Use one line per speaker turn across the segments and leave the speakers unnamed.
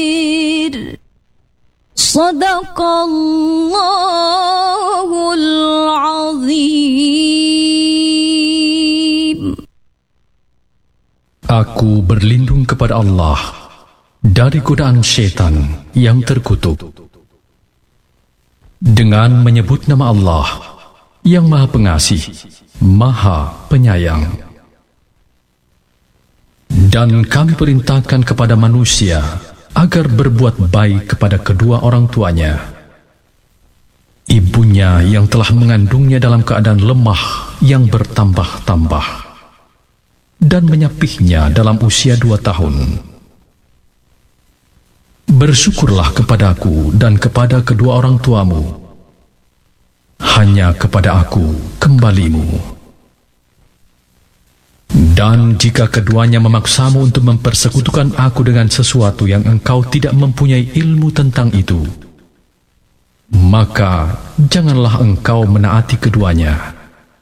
Sadaqallahul Azim.
Aku berlindung kepada Allah dari godaan syaitan yang terkutuk dengan menyebut nama Allah yang Maha Pengasih, Maha Penyayang. Dan kami perintahkan kepada manusia agar berbuat baik kepada kedua orang tuanya. Ibunya yang telah mengandungnya dalam keadaan lemah yang bertambah-tambah, dan menyapihnya dalam usia 2 tahun. Bersyukurlah kepadaku dan kepada kedua orang tuamu. Hanya kepada aku kembalimu. Dan jika keduanya memaksamu untuk mempersekutukan aku dengan sesuatu yang engkau tidak mempunyai ilmu tentang itu, maka janganlah engkau menaati keduanya.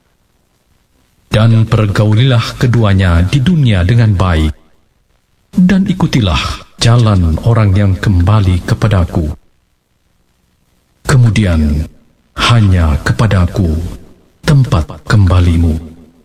Dan pergaulilah keduanya di dunia dengan baik, dan ikutilah jalan orang yang kembali kepadaku. Kemudian hanya kepadaku tempat kembalimu.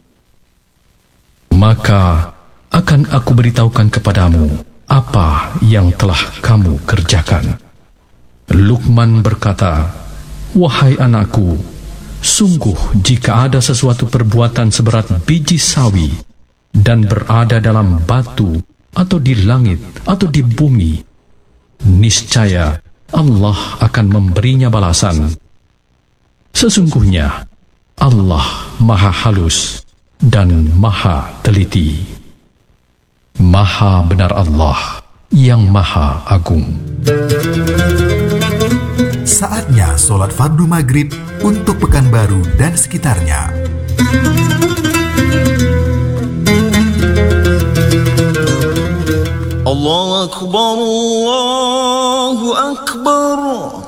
Maka akan aku beritahukan kepadamu apa yang telah kamu kerjakan. Luqman berkata, "Wahai anakku, sungguh jika ada sesuatu perbuatan seberat biji sawi dan berada dalam batu atau di langit atau di bumi, niscaya Allah akan memberinya balasan. Sesungguhnya Allah Maha Halus dan Maha Teliti. Maha benar Allah yang Maha Agung."
Saatnya sholat fardu maghrib untuk Pekanbaru dan sekitarnya.
Allahu Akbar, Allahu Akbar.